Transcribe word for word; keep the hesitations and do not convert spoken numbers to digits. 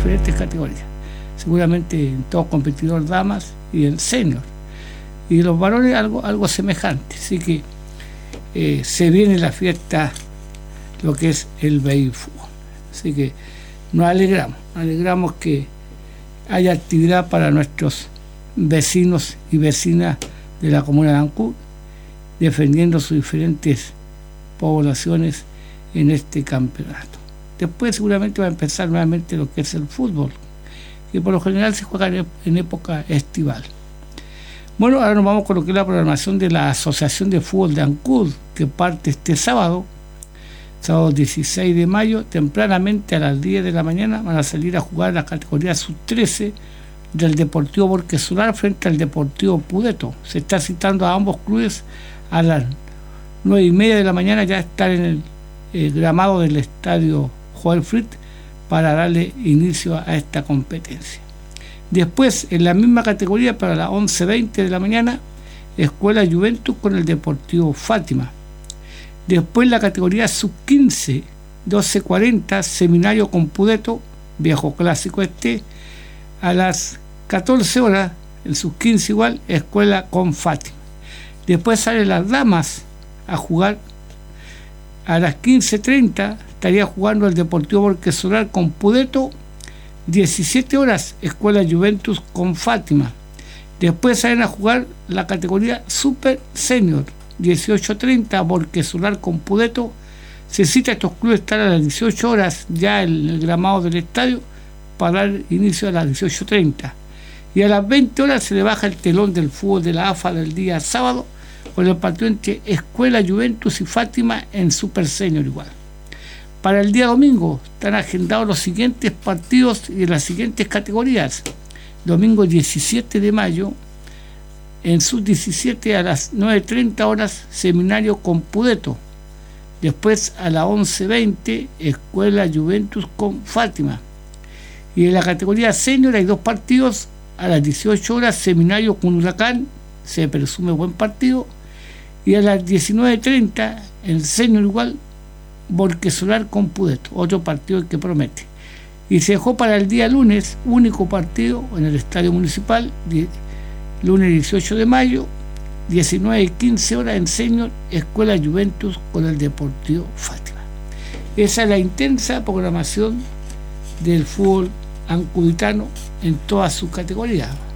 diferentes categorías. Seguramente en todo competidor damas y en senior. Y los varones algo, algo semejante. Así que eh, se viene la fiesta, lo que es el béisbol. Así que nos alegramos, nos alegramos que haya actividad para nuestros vecinos y vecinas de la comuna de Ancud, defendiendo sus diferentes poblaciones en este campeonato. Después seguramente va a empezar nuevamente lo que es el fútbol, que por lo general se juega en época estival. Bueno, ahora nos vamos con lo que es la programación de la Asociación de Fútbol de Ancud, que parte este sábado, sábado dieciséis de mayo, tempranamente a las diez de la mañana van a salir a jugar la categoría sub trece del Deportivo Borges Solar frente al Deportivo Pudeto. Se está citando a ambos clubes a las nueve y media de la mañana, ya estar en el eh, gramado del estadio Joel Fritz para darle inicio a esta competencia. Después, en la misma categoría, para las once veinte de la mañana, Escuela Juventus con el Deportivo Fátima. Después, la categoría sub quince, doce cuarenta, Seminario con Pudeto, viejo clásico este. A las catorce horas, el sub quince igual, Escuela con Fátima. Después salen las damas a jugar. A las quince treinta estaría jugando el Deportivo Borges Solar con Pudeto. diecisiete horas, Escuela Juventus con Fátima. Después salen a jugar la categoría Super Senior, dieciocho treinta, Borges Solar con Pudeto. Se cita a estos clubes estar a las dieciocho horas ya en el gramado del estadio para dar inicio a las dieciocho treinta. Y a las veinte horas se le baja el telón del fútbol de la A F A del día sábado con el partido entre Escuela Juventus y Fátima en Super Senior igual. Para el día domingo están agendados los siguientes partidos y en las siguientes categorías. Domingo diecisiete de mayo, en sub diecisiete a las nueve treinta horas, Seminario con Pudeto. Después a las once veinte, Escuela Juventus con Fátima. Y en la categoría senior hay dos partidos. A las dieciocho horas, Seminario con Huracán, se presume buen partido. Y a las diecinueve treinta, en senior igual, Borges Solar con Pudeto, otro partido que promete. Y se dejó para el día lunes, único partido en el Estadio Municipal, lunes dieciocho de mayo, diecinueve y quince horas en senior, Escuela Juventus con el Deportivo Fátima. Esa es la intensa programación del fútbol ancuditano en todas sus categorías.